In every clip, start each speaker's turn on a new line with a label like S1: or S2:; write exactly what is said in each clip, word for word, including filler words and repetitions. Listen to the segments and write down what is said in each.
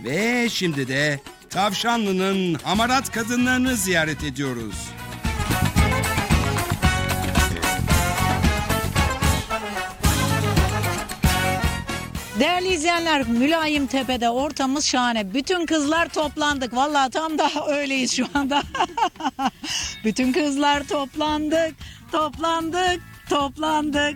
S1: Ve şimdi de Tavşanlı'nın hamarat kadınlarını ziyaret ediyoruz.
S2: Değerli izleyenler, Mülayim Tepe'de ortamımız şahane. Bütün kızlar toplandık. Vallahi tam da öyleyiz şu anda. Bütün kızlar toplandık, toplandık, toplandık.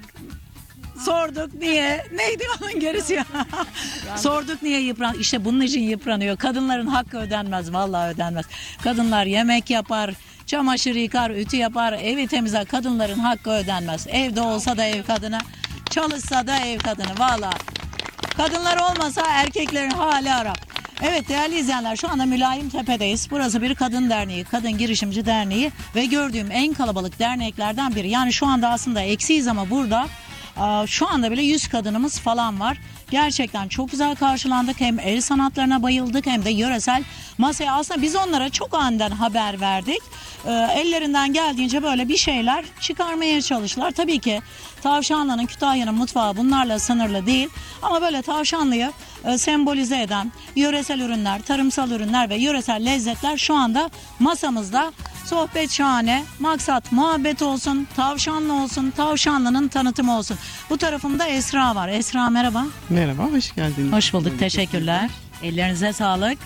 S2: Sorduk niye? Neydi onun gerisi ya? Sorduk niye yıpran? İşte bunun için yıpranıyor. Kadınların hakkı ödenmez. Vallahi ödenmez. Kadınlar yemek yapar, çamaşır yıkar, ütü yapar, evi temizler. Kadınların hakkı ödenmez. Evde olsa da ev kadını, çalışsa da ev kadını. Vallahi. Kadınlar olmasa erkeklerin hali Arap. Evet değerli izleyenler, şu anda Mülayim Tepe'deyiz. Burası bir kadın derneği, kadın girişimci derneği ve gördüğüm en kalabalık derneklerden biri. Yani şu anda aslında eksiyiz ama burada şu anda bile yüz kadınımız falan var. Gerçekten çok güzel karşılandık. Hem el sanatlarına bayıldık hem de yöresel masaya. Aslında biz onlara çok aniden haber verdik. Ee, ellerinden geldiğince böyle bir şeyler çıkarmaya çalıştılar. Tabii ki Tavşanlı'nın, Kütahya'nın mutfağı bunlarla sınırlı değil. Ama böyle Tavşanlı'yı e, sembolize eden yöresel ürünler, tarımsal ürünler ve yöresel lezzetler şu anda masamızda. Sohbet şahane, maksat muhabbet olsun, Tavşanlı olsun, Tavşanlı'nın tanıtımı olsun. Bu tarafımda Esra var. Esra merhaba.
S3: Merhaba, hoş geldiniz.
S2: Hoş bulduk, teşekkürler. Ellerinize sağlık.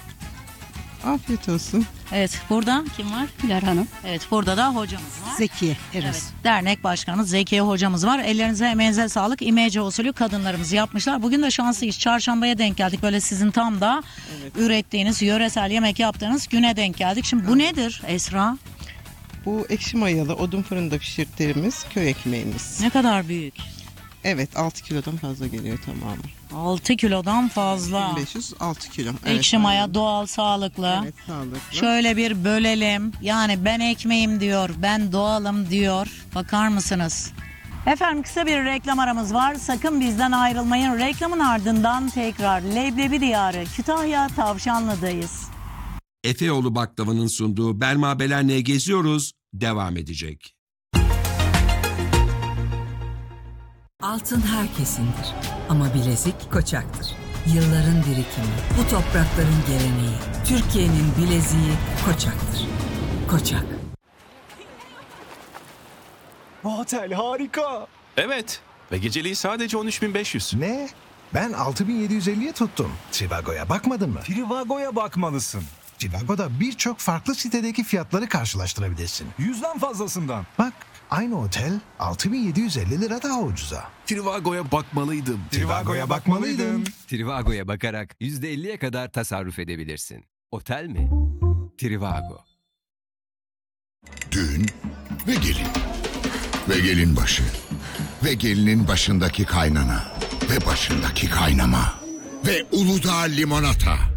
S3: Afiyet olsun.
S2: Evet, burada kim var?
S4: Güler Hanım.
S2: Evet, burada da hocamız var.
S4: Zekiye Eres.
S2: Evet, dernek başkanımız Zekiye hocamız var. Ellerinize emeğinize sağlık. İmece usulü kadınlarımız yapmışlar. Bugün de şanslıyız. Çarşambaya denk geldik. Böyle sizin tam da evet. ürettiğiniz, yöresel yemek yaptığınız güne denk geldik. Şimdi bu evet. nedir Esra?
S3: Bu ekşi mayalı odun fırında pişirttiğimiz köy ekmeğimiz.
S2: Ne kadar büyük?
S3: Evet, altı kilodan fazla geliyor tamamı.
S2: altı kilodan fazla.
S3: bin beş yüz altı kilo. Evet,
S2: ekşi maya, aynen. Doğal, sağlıklı.
S3: Evet, sağlıklı.
S2: Şöyle bir bölelim. Yani ben ekmeğim diyor, ben doğalım diyor. Bakar mısınız? Efendim kısa bir reklam aramız var. Sakın bizden ayrılmayın. Reklamın ardından tekrar Leblebi Diyarı Kütahya Tavşanlı'dayız.
S1: Efeoğlu Baklava'nın sunduğu Belma Belen'le geziyoruz devam edecek.
S5: Altın herkesindir ama bilezik Koçak'tır. Yılların birikimi, bu toprakların geleneği, Türkiye'nin bileziği Koçak'tır. Koçak.
S6: Bu otel harika.
S7: Evet ve geceliği sadece on üç bin beş yüz.
S6: Ne? Ben altı bin yedi yüz elliye tuttum. Trivago'ya bakmadın mı? Trivago'ya bakmalısın. Trivago'da birçok farklı sitedeki fiyatları karşılaştırabilirsin. Yüzden fazlasından. Bak, aynı otel altı bin yedi yüz elli lira daha ucuza.
S7: Trivago'ya bakmalıydım.
S6: Trivago'ya bakmalıydın.
S8: Trivago'ya bakarak yüzde elliye kadar tasarruf edebilirsin. Otel mi? Trivago.
S9: Düğün ve gelin. Ve gelin başı. Ve gelinin başındaki kaynana. Ve başındaki kaynama. Ve Uludağ limonata.